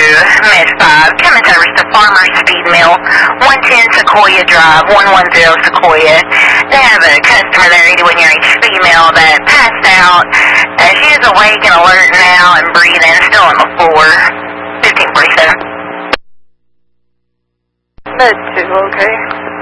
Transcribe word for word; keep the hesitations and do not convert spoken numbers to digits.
Miss Bob. Cummins Service to Farmer's Feed Mill, one ten Sequoia Drive, one one zero Sequoia. They have a customer there, eighty-one year age female, that passed out. Uh, she is awake and alert now and breathing, still on the floor. fifteen forty-seven. Med two, okay.